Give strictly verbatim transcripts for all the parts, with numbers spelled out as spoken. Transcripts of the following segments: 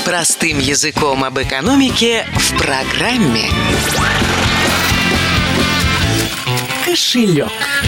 Простым языком об экономике в программе «Кошелек».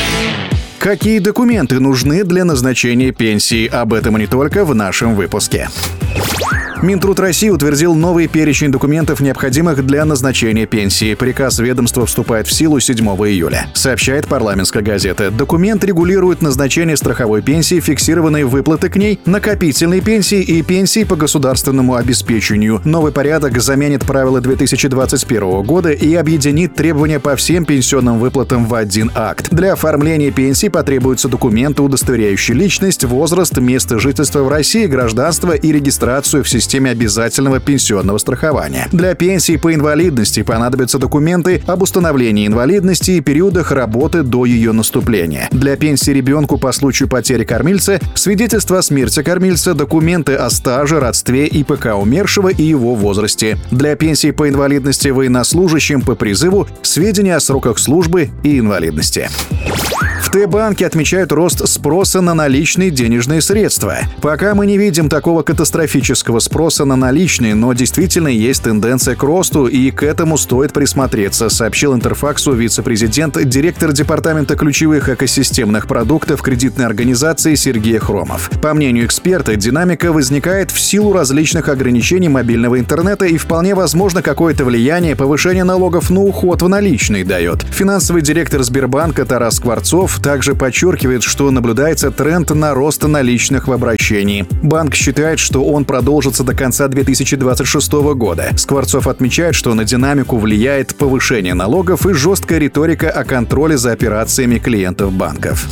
Какие документы нужны для назначения пенсии? Об этом и не только в нашем выпуске. Минтруд России утвердил новый перечень документов, необходимых для назначения пенсии. Приказ ведомства вступает в силу седьмого июля. Сообщает парламентская газета. Документ регулирует назначение страховой пенсии, фиксированные выплаты к ней, накопительной пенсии и пенсии по государственному обеспечению. Новый порядок заменит правила две тысячи двадцать первого года и объединит требования по всем пенсионным выплатам в один акт. Для оформления пенсии потребуются документы, удостоверяющие личность, возраст, место жительства в России, гражданство и регистрацию в системе обязательного пенсионного страхования. Для пенсии по инвалидности понадобятся документы об установлении инвалидности и периодах работы до ее наступления. Для пенсии ребенку по случаю потери кормильца — свидетельство о смерти кормильца, документы о стаже, родстве и ПК умершего и его возрасте. Для пенсии по инвалидности военнослужащим по призыву — сведения о сроках службы и инвалидности. В Т-банке отмечают рост спроса на наличные денежные средства. Пока мы не видим такого катастрофического спроса на наличные, но действительно есть тенденция к росту, и к этому стоит присмотреться, сообщил Интерфаксу вице-президент, директор департамента ключевых экосистемных продуктов кредитной организации Сергей Хромов. По мнению эксперта, динамика возникает в силу различных ограничений мобильного интернета, и вполне возможно какое-то влияние повышение налогов на уход в наличные дает. Финансовый директор Сбербанка Тарас Скворцов также подчеркивает, что наблюдается тренд на рост наличных в обращении. Банк считает, что он продолжится до конца две тысячи двадцать шестого года. Скворцов отмечает, что на динамику влияет повышение налогов и жесткая риторика о контроле за операциями клиентов банков.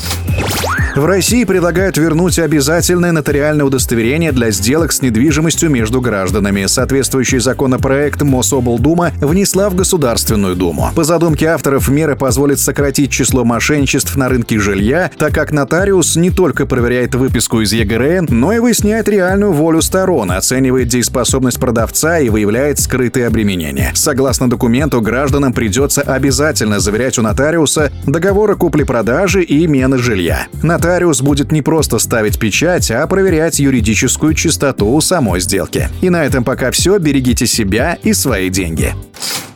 В России предлагают вернуть обязательное нотариальное удостоверение для сделок с недвижимостью между гражданами. Соответствующий законопроект Мособлдума внесла в Государственную Думу. По задумке авторов, мера позволит сократить число мошенничеств на рынке жилья, так как нотариус не только проверяет выписку из ЕГРН, но и выясняет реальную волю сторон, оценивает дееспособность продавца и выявляет скрытые обременения. Согласно документу, гражданам придется обязательно заверять у нотариуса договоры купли-продажи и мены жилья. Нотариус будет не просто ставить печать, а проверять юридическую чистоту самой сделки. И на этом пока все. Берегите себя и свои деньги.